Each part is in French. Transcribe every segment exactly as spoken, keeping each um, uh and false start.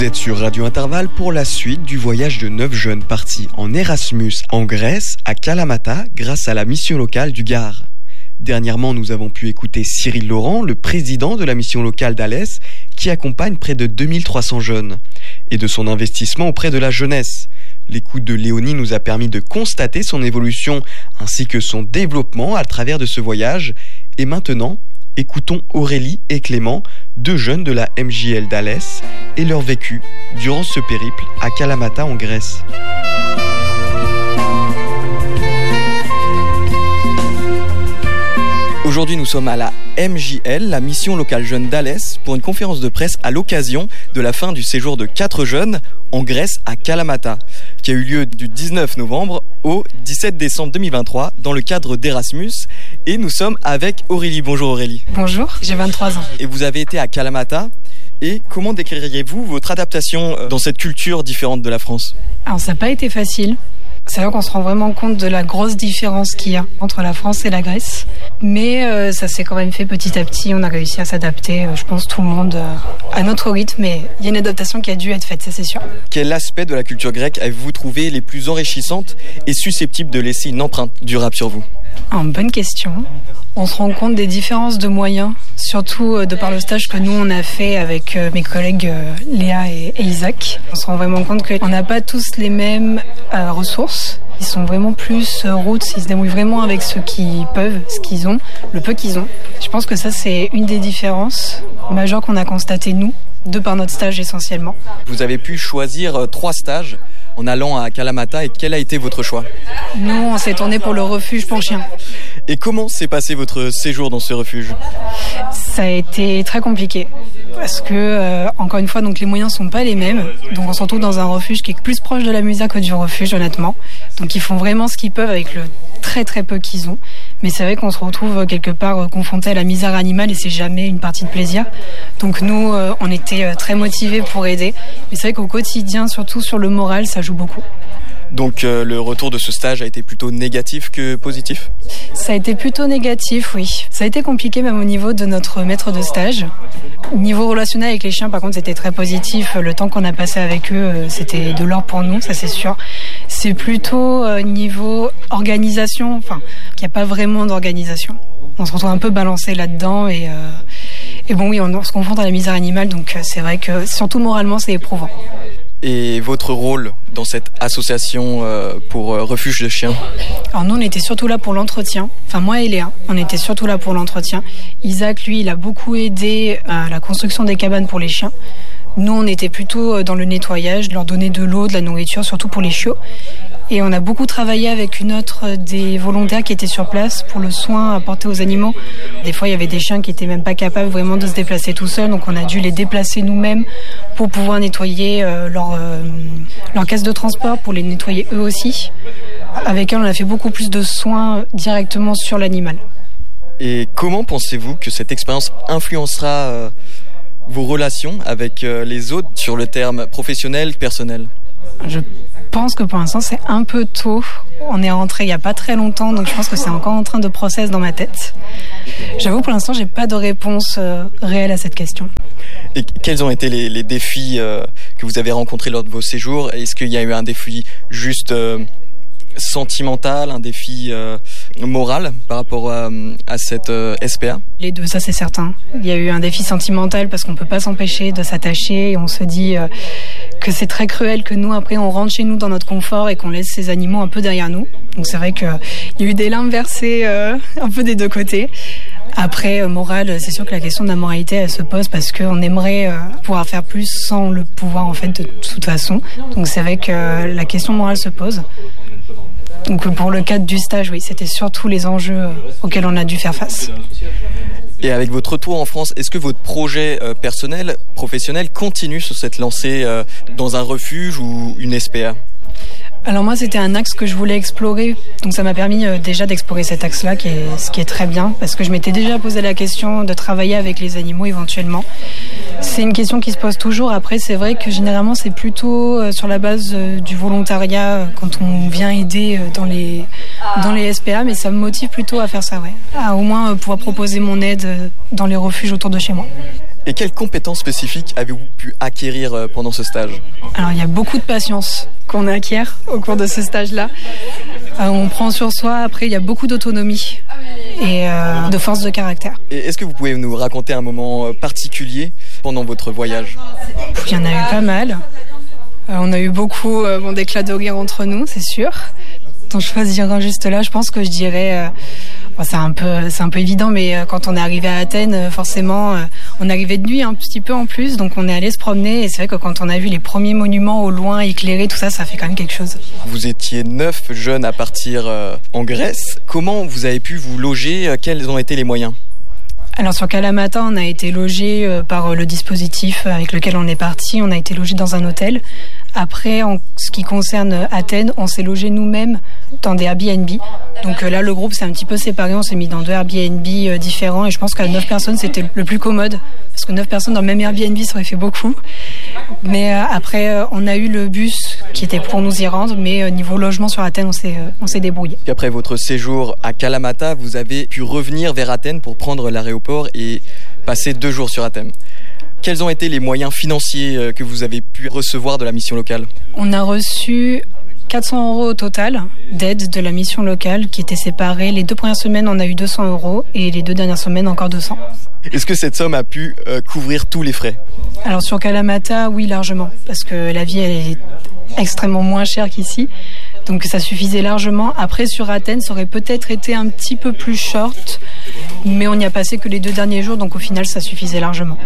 êtes sur Radio Intervalle pour la suite du voyage de neuf jeunes partis en Erasmus en Grèce, à Kalamata, grâce à la mission locale du Gard. Dernièrement, nous avons pu écouter Cyril Laurent, le président de la mission locale d'Alès, qui accompagne près de deux mille trois cents jeunes, et de son investissement auprès de la jeunesse. L'écoute de Léonie nous a permis de constater son évolution ainsi que son développement à travers de ce voyage. Et maintenant, écoutons Aurélie et Clément, deux jeunes de la M J L d'Alès, et leur vécu durant ce périple à Kalamata en Grèce. Aujourd'hui, nous sommes à la M J L, la mission locale jeune d'Alès, pour une conférence de presse à l'occasion de la fin du séjour de quatre jeunes en Grèce à Kalamata, qui a eu lieu du dix-neuf novembre au dix-sept décembre deux mille vingt-trois dans le cadre d'Erasmus. Et nous sommes avec Aurélie. Bonjour Aurélie. Bonjour, j'ai vingt-trois ans. Et vous avez été à Kalamata. Et comment décririez-vous votre adaptation dans cette culture différente de la France ? Alors ça n'a pas été facile. C'est là qu'on se rend vraiment compte de la grosse différence qu'il y a entre la France et la Grèce. Mais euh, ça s'est quand même fait petit à petit. On a réussi à s'adapter, euh, je pense, tout le monde euh, à notre rythme. Mais il y a une adaptation qui a dû être faite, ça c'est sûr. Quel aspect de la culture grecque avez-vous trouvé les plus enrichissantes et susceptibles de laisser une empreinte durable sur vous ? En bonne question. On se rend compte des différences de moyens, surtout de par le stage que nous on a fait avec mes collègues Léa et Isaac. On se rend vraiment compte qu'on n'a pas tous les mêmes euh, ressources. Ils sont vraiment plus euh, roots, ils se débrouillent vraiment avec ce qu'ils peuvent, ce qu'ils ont, le peu qu'ils ont. Je pense que ça c'est une des différences majeures qu'on a constatées nous, de par notre stage essentiellement. Vous avez pu choisir euh, trois stages en allant à Kalamata, et quel a été votre choix ? Nous, on s'est tourné pour le refuge pour chiens. Et comment s'est passé votre séjour dans ce refuge ? Ça a été très compliqué parce que, euh, encore une fois, donc les moyens sont pas les mêmes. Donc on se retrouve dans un refuge qui est plus proche de la Musa que du refuge, honnêtement. Donc ils font vraiment ce qu'ils peuvent avec le très très peu qu'ils ont. Mais c'est vrai qu'on se retrouve quelque part confronté à la misère animale et c'est jamais une partie de plaisir. Donc nous, euh, on était très motivés pour aider. Mais c'est vrai qu'au quotidien, surtout sur le moral, ça joue beaucoup. Donc euh, le retour de ce stage a été plutôt négatif que positif ? Ça a été plutôt négatif, oui. Ça a été compliqué même au niveau de notre maître de stage. Niveau relationnel avec les chiens, par contre, c'était très positif. Le temps qu'on a passé avec eux, c'était de l'or pour nous, ça c'est sûr. C'est plutôt euh, niveau organisation, enfin, qu'il n'y a pas vraiment d'organisation. On se retrouve un peu balancé là-dedans et, euh, et bon oui, on, on se confronte à la misère animale, donc c'est vrai que surtout moralement, c'est éprouvant. Et votre rôle dans cette association euh, pour euh, refuge de chiens ? Alors nous, on était surtout là pour l'entretien. Enfin, moi et Léa, on était surtout là pour l'entretien. Isaac, lui, il a beaucoup aidé à la construction des cabanes pour les chiens. Nous, on était plutôt dans le nettoyage, leur donner de l'eau, de la nourriture, surtout pour les chiots. Et on a beaucoup travaillé avec une autre des volontaires qui était sur place pour le soin apporté aux animaux. Des fois, il y avait des chiens qui étaient même pas capables vraiment de se déplacer tout seuls, donc on a dû les déplacer nous-mêmes pour pouvoir nettoyer euh, leur, euh, leur caisse de transport, pour les nettoyer eux aussi. Avec eux, on a fait beaucoup plus de soins directement sur l'animal. Et comment pensez-vous que cette expérience influencera euh, vos relations avec euh, les autres sur le terme professionnel, personnel ? Je pense que pour l'instant c'est un peu tôt. On est rentré il n'y a pas très longtemps, donc je pense que c'est encore en train de process dans ma tête. J'avoue pour l'instant j'ai pas de réponse euh, réelle à cette question. Et quels ont été les, les défis euh, que vous avez rencontrés lors de vos séjours ? Est-ce qu'il y a eu un défi juste euh, sentimental, un défi euh, moral par rapport à, à cette euh, S P A ? Les deux, ça c'est certain. Il y a eu un défi sentimental parce qu'on peut pas s'empêcher de s'attacher et on se dit euh, que c'est très cruel que nous après on rentre chez nous dans notre confort et qu'on laisse ces animaux un peu derrière nous. Donc c'est vrai qu'il y a eu des larmes versées euh, un peu des deux côtés. Après, euh, morale, c'est sûr que la question de la moralité, elle se pose parce qu'on aimerait euh, pouvoir faire plus sans le pouvoir en fait de toute façon. Donc c'est vrai que euh, la question morale se pose. Donc pour le cadre du stage, oui, c'était surtout les enjeux auxquels on a dû faire face. Et avec votre retour en France, est-ce que votre projet euh, personnel, professionnel, continue sur cette lancée euh, dans un refuge ou une S P A ? Alors moi, c'était un axe que je voulais explorer, donc ça m'a permis euh, déjà d'explorer cet axe-là, qui est, ce qui est très bien, parce que je m'étais déjà posé la question de travailler avec les animaux éventuellement. C'est une question qui se pose toujours. Après, c'est vrai que généralement, c'est plutôt euh, sur la base euh, du volontariat euh, quand on vient aider euh, dans les dans les S P A, mais ça me motive plutôt à faire ça, ouais, à au moins euh, pouvoir proposer mon aide euh, dans les refuges autour de chez moi. Et quelles compétences spécifiques avez-vous pu acquérir pendant ce stage ? Alors il y a beaucoup de patience qu'on acquiert au cours de ce stage-là. Euh, on prend sur soi, après il y a beaucoup d'autonomie et euh, de force de caractère. Et est-ce que vous pouvez nous raconter un moment particulier pendant votre voyage ? Il y en a eu pas mal. Euh, on a eu beaucoup euh, bon, d'éclats de rire entre nous, c'est sûr. Donc je choisirais juste là, je pense que je dirais... Euh, bon, c'est un peu, c'est un peu évident, mais euh, quand on est arrivé à Athènes, euh, forcément, euh, on arrivait de nuit un petit peu en plus, donc on est allé se promener. Et c'est vrai que quand on a vu les premiers monuments au loin éclairés, tout ça, ça fait quand même quelque chose. Vous étiez neuf jeunes à partir euh, en Grèce. Comment vous avez pu vous loger ? Quels ont été les moyens ? Alors sur Kalamata, on a été logé euh, par le dispositif avec lequel on est parti. On a été logé dans un hôtel. Après, en ce qui concerne Athènes, on s'est logé nous-mêmes dans des Airbnb. Donc euh, là, le groupe s'est un petit peu séparé. On s'est mis dans deux Airbnb euh, différents. Et je pense qu'à neuf personnes, c'était le plus commode. Parce que neuf personnes dans le même Airbnb, ça aurait fait beaucoup. Mais euh, après, euh, on a eu le bus qui était pour nous y rendre. Mais euh, niveau logement sur Athènes, on s'est, euh, on s'est débrouillé. Après votre séjour à Kalamata, vous avez pu revenir vers Athènes pour prendre l'aéroport et passer deux jours sur Athènes. Quels ont été les moyens financiers que vous avez pu recevoir de la mission locale ? On a reçu quatre cents euros au total d'aide de la mission locale qui était séparée. Les deux premières semaines, on a eu deux cents euros et les deux dernières semaines, encore deux cents. Est-ce que cette somme a pu euh, couvrir tous les frais ? Alors sur Kalamata, oui, largement, parce que la vie elle est extrêmement moins chère qu'ici. Donc ça suffisait largement. Après, sur Athènes, ça aurait peut-être été un petit peu plus short, mais on n'y a passé que les deux derniers jours, donc au final, ça suffisait largement.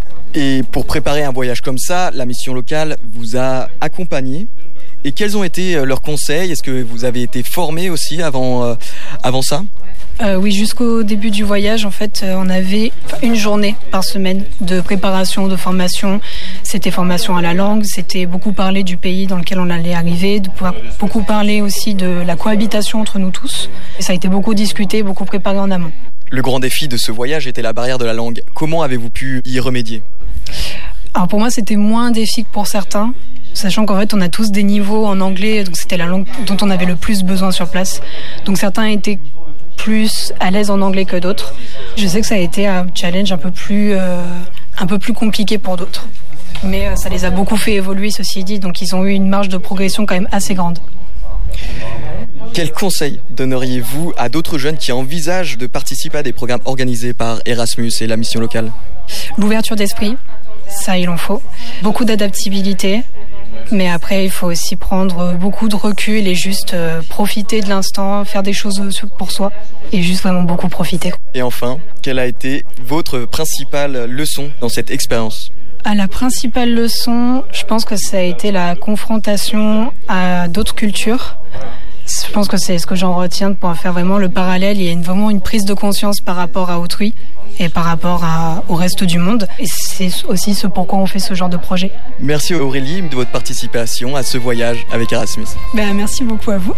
Et pour préparer un voyage comme ça, la mission locale vous a accompagné. Et quels ont été leurs conseils ? Est-ce que vous avez été formé aussi avant, euh, avant ça ? Euh, oui, jusqu'au début du voyage, en fait, euh, on avait une journée par semaine de préparation, de formation. C'était formation à la langue, c'était beaucoup parler du pays dans lequel on allait arriver, de pouvoir beaucoup parler aussi de la cohabitation entre nous tous. Et ça a été beaucoup discuté, beaucoup préparé en amont. Le grand défi de ce voyage était la barrière de la langue. Comment avez-vous pu y remédier ? Alors pour moi, c'était moins un défi que pour certains, sachant qu'en fait, on a tous des niveaux en anglais, donc c'était la langue dont on avait le plus besoin sur place. Donc certains étaient plus à l'aise en anglais que d'autres. Je sais que ça a été un challenge un peu plus, euh, un peu plus compliqué pour d'autres. Mais euh, ça les a beaucoup fait évoluer, ceci dit, donc ils ont eu une marge de progression quand même assez grande. Quels conseils donneriez-vous à d'autres jeunes qui envisagent de participer à des programmes organisés par Erasmus et la mission locale ? L'ouverture d'esprit, ça il en faut. Beaucoup d'adaptabilité, mais après il faut aussi prendre beaucoup de recul et juste euh, profiter de l'instant, faire des choses pour soi et juste vraiment beaucoup profiter. Et enfin, quelle a été votre principale leçon dans cette expérience ? À la principale leçon, je pense que ça a été la confrontation à d'autres cultures. Je pense que c'est ce que j'en retiens pour faire vraiment le parallèle. Il y a une, vraiment une prise de conscience par rapport à autrui et par rapport à, au reste du monde. Et c'est aussi ce pourquoi on fait ce genre de projet. Merci Aurélie de votre participation à ce voyage avec Erasmus. Ben, merci beaucoup à vous.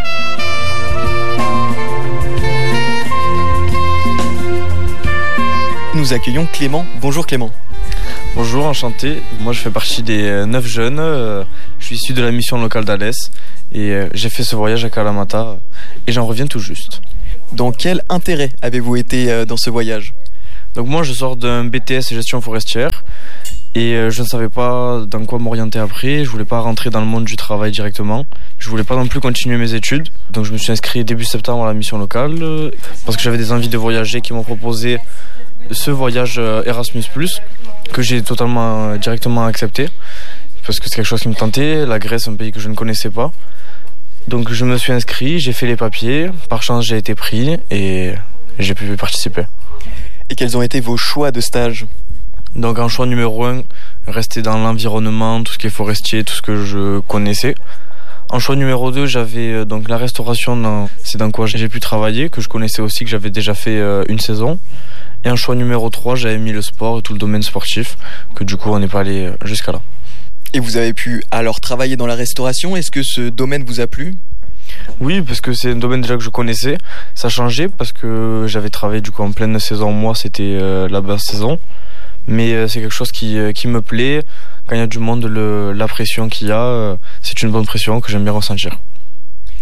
Nous accueillons Clément. Bonjour Clément. Bonjour, enchanté. Moi je fais partie des neuf jeunes. Je suis issu de la mission locale d'Alès et j'ai fait ce voyage à Kalamata et j'en reviens tout juste. Dans quel intérêt avez-vous été dans ce voyage ? Donc moi je sors d'un B T S gestion forestière et je ne savais pas dans quoi m'orienter après. Je voulais pas rentrer dans le monde du travail directement. Je voulais pas non plus continuer mes études. Donc je me suis inscrit début septembre à la mission locale parce que j'avais des envies de voyager qui m'ont proposé ce voyage Erasmus plus, que j'ai totalement directement accepté parce que c'est quelque chose qui me tentait. La Grèce, un pays que je ne connaissais pas. Donc je me suis inscrit, j'ai fait les papiers. Par chance, j'ai été pris et j'ai pu participer. Et quels ont été vos choix de stage ? Donc en choix numéro un, rester dans l'environnement, tout ce qui est forestier, tout ce que je connaissais. En choix numéro deux, j'avais donc la restauration, dans, c'est dans quoi j'ai pu travailler, que je connaissais aussi, que j'avais déjà fait une saison. Et en choix numéro trois, j'avais mis le sport et tout le domaine sportif, que du coup on n'est pas allé jusqu'à là. Et vous avez pu alors travailler dans la restauration. Est-ce que ce domaine vous a plu ? Oui, parce que c'est un domaine déjà que je connaissais. Ça changeait parce que j'avais travaillé du coup en pleine saison. Moi, c'était euh, la basse saison. Mais euh, c'est quelque chose qui, euh, qui me plaît. Quand il y a du monde, le, la pression qu'il y a, euh, c'est une bonne pression que j'aime bien ressentir.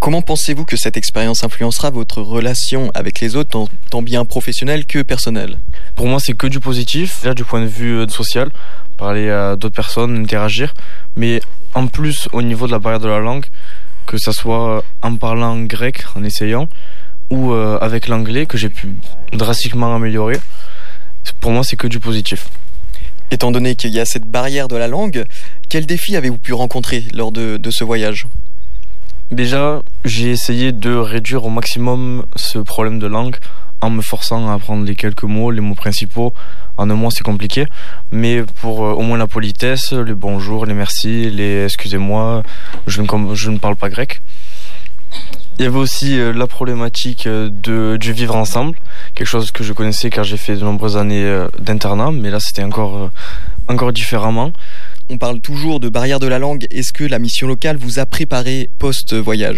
Comment pensez-vous que cette expérience influencera votre relation avec les autres, tant, tant bien professionnelle que personnelle ? Pour moi, c'est que du positif, déjà du point de vue social, parler à d'autres personnes, interagir, mais en plus au niveau de la barrière de la langue, que ça soit en parlant grec, en essayant, ou euh, avec l'anglais que j'ai pu drastiquement améliorer, pour moi c'est que du positif. Étant donné qu'il y a cette barrière de la langue, quels défis avez-vous pu rencontrer lors de, de ce voyage ? Déjà, j'ai essayé de réduire au maximum ce problème de langue en me forçant à apprendre les quelques mots, les mots principaux. En un mois, c'est compliqué, mais pour euh, au moins la politesse, les bonjours, les merci, les excusez-moi, je ne, je ne parle pas grec. Il y avait aussi euh, la problématique de, du vivre ensemble, quelque chose que je connaissais car j'ai fait de nombreuses années euh, d'internat, mais là c'était encore, euh, encore différemment. On parle toujours de barrière de la langue. Est-ce que la mission locale vous a préparé post-voyage ?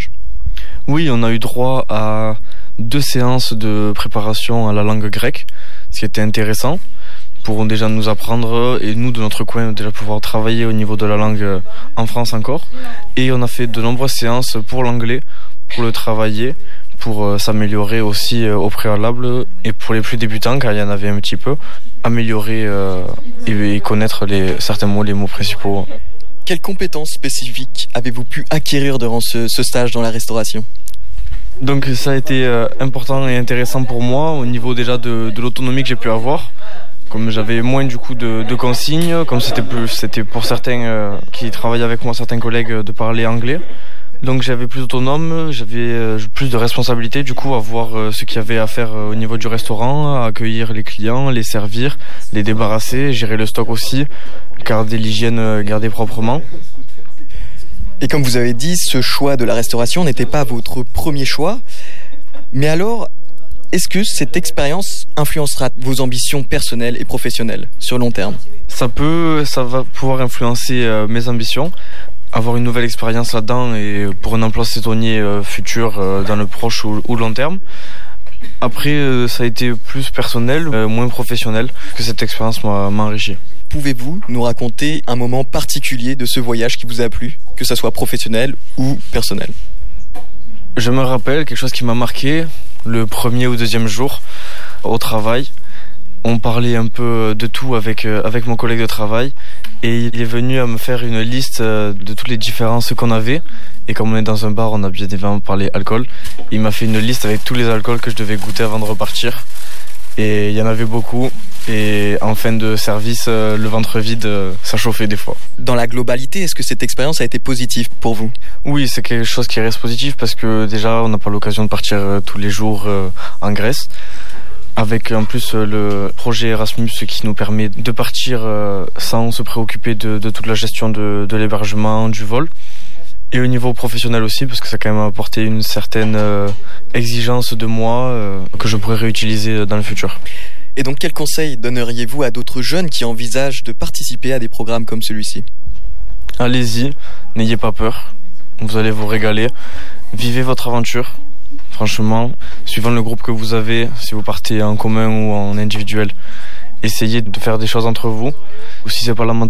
Oui, on a eu droit à deux séances de préparation à la langue grecque, ce qui était intéressant pour déjà nous apprendre et nous de notre coin déjà pouvoir travailler au niveau de la langue en France encore. Et on a fait de nombreuses séances pour l'anglais, pour le travailler, pour s'améliorer aussi au préalable et pour les plus débutants car il y en avait un petit peu, améliorer euh, et connaître les, certains mots, les mots principaux. Quelles compétences spécifiques avez-vous pu acquérir durant ce, ce stage dans la restauration ? Donc ça a été euh, important et intéressant pour moi au niveau déjà de, de l'autonomie que j'ai pu avoir. Comme j'avais moins du coup de, de consignes, comme c'était plus, c'était pour certains euh, qui travaillaient avec moi, certains collègues, de parler anglais. Donc j'avais plus autonome, j'avais euh, plus de responsabilités du coup à voir euh, ce qu'il y avait à faire euh, au niveau du restaurant, à accueillir les clients, les servir, les débarrasser, gérer le stock aussi, garder l'hygiène, euh, garder proprement. Et comme vous avez dit, ce choix de la restauration n'était pas votre premier choix. Mais alors, est-ce que cette expérience influencera vos ambitions personnelles et professionnelles sur long terme ? Ça peut, ça va pouvoir influencer euh, mes ambitions. Avoir une nouvelle expérience là-dedans et pour un emploi saisonnier euh, futur euh, dans le proche ou, ou long terme. Après, euh, ça a été plus personnel, euh, moins professionnel, que cette expérience m'a, m'a enrichi. Pouvez-vous nous raconter un moment particulier de ce voyage qui vous a plu, que ça soit professionnel ou personnel ? Je me rappelle quelque chose qui m'a marqué, le premier ou deuxième jour au travail. On parlait un peu de tout avec, avec mon collègue de travail et il est venu à me faire une liste de toutes les différences qu'on avait. Et comme on est dans un bar, on a bien évidemment parlé alcool. Il m'a fait une liste avec tous les alcools que je devais goûter avant de repartir. Et il y en avait beaucoup. Et en fin de service, le ventre vide, ça chauffait des fois. Dans la globalité, est-ce que cette expérience a été positive pour vous ? Oui, c'est quelque chose qui reste positif parce que déjà, on n'a pas l'occasion de partir tous les jours en Grèce. Avec en plus le projet Erasmus qui nous permet de partir sans se préoccuper de, de toute la gestion de, de l'hébergement, du vol. Et au niveau professionnel aussi, parce que ça a quand même apporté une certaine euh, exigence de moi euh, que je pourrais réutiliser dans le futur. Et donc quels conseils donneriez-vous à d'autres jeunes qui envisagent de participer à des programmes comme celui-ci ? Allez-y, n'ayez pas peur, vous allez vous régaler, vivez votre aventure. Franchement, suivant le groupe que vous avez, si vous partez en commun ou en individuel, essayez de faire des choses entre vous. Ou si c'est pas la